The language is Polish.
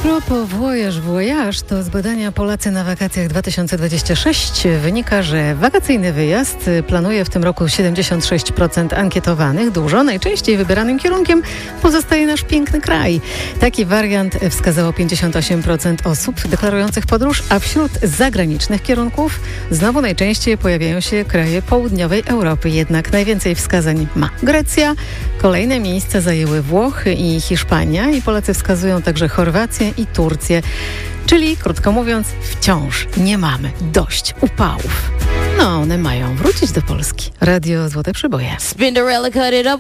Propos voyage, to z badania Polacy na wakacjach 2026 wynika, że wakacyjny wyjazd planuje w tym roku 76% ankietowanych. Dużo, najczęściej wybieranym kierunkiem pozostaje nasz piękny kraj. Taki wariant wskazało 58% osób deklarujących podróż, a wśród zagranicznych kierunków znowu najczęściej pojawiają się kraje południowej Europy. Jednak najwięcej wskazań ma Grecja, kolejne miejsca zajęły Włochy i Hiszpania i Polacy wskazują także Chorwację i Turcję. Czyli, krótko mówiąc, wciąż nie mamy dość upałów. No, one mają wrócić do Polski. Radio Złote Przeboje. Spinderella cut it up.